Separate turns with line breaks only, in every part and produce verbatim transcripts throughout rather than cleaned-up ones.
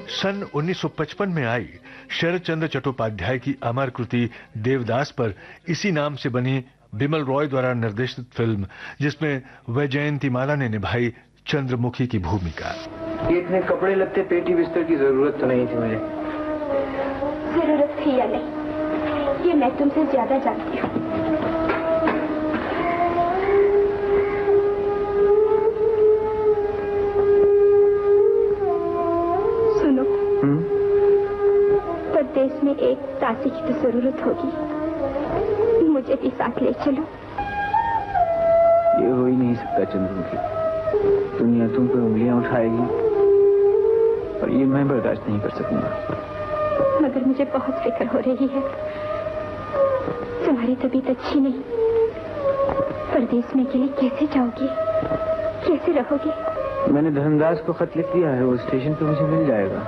सन उन्नीस सौ पचपन में आई शरद चंद्र चट्टोपाध्याय की अमर कृति देवदास पर इसी नाम से बनी बिमल रॉय द्वारा निर्देशित फिल्म, जिसमें वैजयंतीमाला ने निभाई चंद्रमुखी की भूमिका।
ये इतने कपड़े लगते पेटी बिस्तर की जरूरत तो नहीं थी मुझे।
जरूरत थी या नहीं, ये मैं तुमसे ज्यादा जानती हूँ। सुनो, परदेश में एक तासी की तो जरूरत होगी, मुझे भी साथ ले चलो।
ये हो ही नहीं सकता चंद्रमुखी, दुनिया तुम पे उंगलियां उठाएगी और ये मैं बर्दाश्त नहीं कर सकूंगा।
मगर मुझे बहुत फिक्र हो रही है, तुम्हारी तबीयत अच्छी नहीं, परदेश में अकेले कैसे जाओगी, कैसे रहोगे?
मैंने धर्मदास को खत लिख दिया है, वो स्टेशन पे मुझे मिल जाएगा।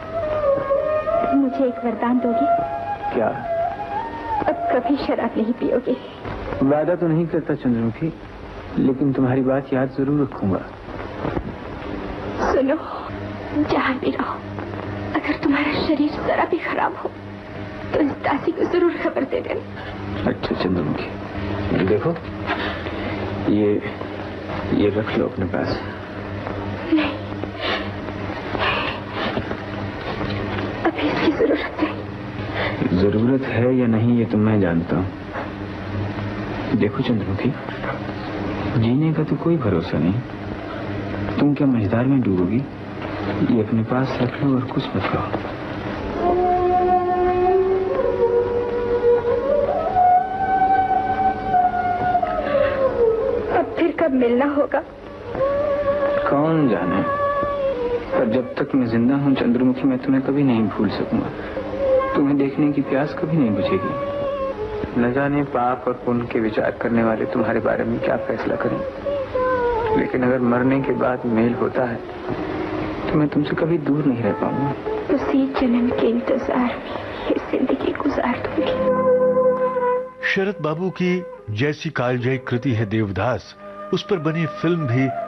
मुझे एक वरदान दोगी?
क्या?
अब कभी शराब नहीं पियोगे।
वादा तो नहीं करता चंद्रमुखी, लेकिन तुम्हारी बात याद जरूर रखूंगा।
सुनो, जहाँ भी रहो, अगर तुम्हारा शरीर जरा भी खराब हो तो इस दासी को जरूर खबर दे देना।
अच्छा चंद्रमुखी, देखो ये ये रख लो अपने पास।
नहीं, अभी इसकी जरूरत है।
जरूरत है या नहीं ये तो मैं जानता हूँ। देखो चंद्रमुखी, जीने का तो कोई भरोसा नहीं, तुम क्या मझधार में डूबोगी? ये अपने पास रख लो और कुछ मत कहो।
अब फिर कब मिलना होगा?
कौन जाने, पर जब तक मैं जिंदा हूँ चंद्रमुखी, मैं तुम्हें कभी नहीं भूल सकूंगा। तुम्हें देखने की प्यास कभी नहीं बुझेगी। न जाने पाप और पुण्य के विचार करने वाले तुम्हारे बारे में क्या फैसला करें, लेकिन अगर मरने के बाद मेल होता है तो मैं तुमसे कभी दूर नहीं रह पाऊंगा।
उसी जन्म के इंतजार में जिंदगी गुजार दूंगी।
शरद बाबू की जैसी कालजयी कृति है देवदास, उस पर बनी फिल्म भी